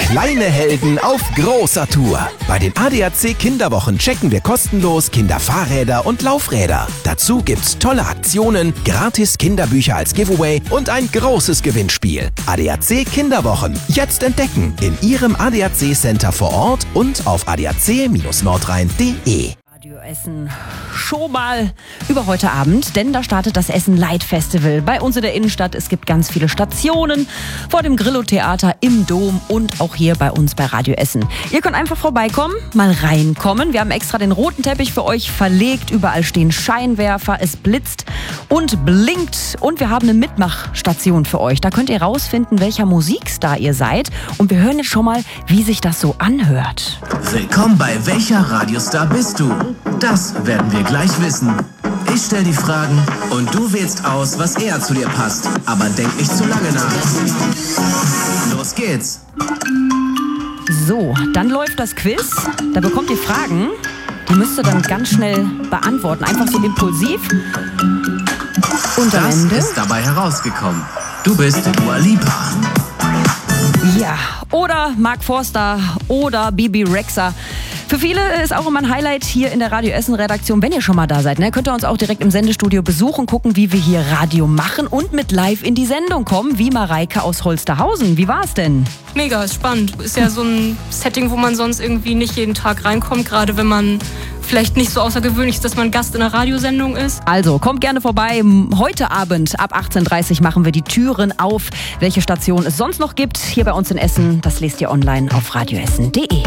Kleine Helden auf großer Tour. Bei den ADAC Kinderwochen checken wir kostenlos Kinderfahrräder und Laufräder. Dazu gibt's tolle Aktionen, gratis Kinderbücher als Giveaway und ein großes Gewinnspiel. ADAC Kinderwochen. Jetzt entdecken in Ihrem ADAC Center vor Ort und auf adac-nordrhein.de. Radio Essen schon mal über heute Abend, denn da startet das Essen Light Festival bei uns in der Innenstadt. Es gibt ganz viele Stationen vor dem Grillo-Theater, im Dom und auch hier bei uns bei Radio Essen. Ihr könnt einfach vorbeikommen, mal reinkommen. Wir haben extra den roten Teppich für euch verlegt. Überall stehen Scheinwerfer, es blitzt und blinkt und wir haben eine Mitmachstation für euch. Da könnt ihr rausfinden, welcher Musikstar ihr seid und wir hören jetzt schon mal, wie sich das so anhört. Willkommen bei Welcher Radiostar bist du? Das werden wir gleich wissen. Ich stelle die Fragen und du wählst aus, was eher zu dir passt. Aber denk nicht zu lange nach. Los geht's. So, dann läuft das Quiz. Da bekommt ihr Fragen. Die müsst ihr dann ganz schnell beantworten. Einfach so impulsiv. Und am Ende ist dabei herausgekommen. Du bist Dua Lipa. Ja, oder Mark Forster oder Bibi Rexha. Für viele ist auch immer ein Highlight hier in der Radio Essen Redaktion, wenn ihr schon mal da seid. Ne? Könnt ihr uns auch direkt im Sendestudio besuchen, gucken, wie wir hier Radio machen und mit live in die Sendung kommen, wie Mareike aus Holsterhausen. Wie war es denn? Mega, ist spannend. Ist ja so ein Setting, wo man sonst irgendwie nicht jeden Tag reinkommt, gerade wenn man vielleicht nicht so außergewöhnlich ist, dass man Gast in einer Radiosendung ist. Also, kommt gerne vorbei. Heute Abend ab 18:30 Uhr machen wir die Türen auf. Welche Station es sonst noch gibt hier bei uns in Essen, das lest ihr online auf radioessen.de.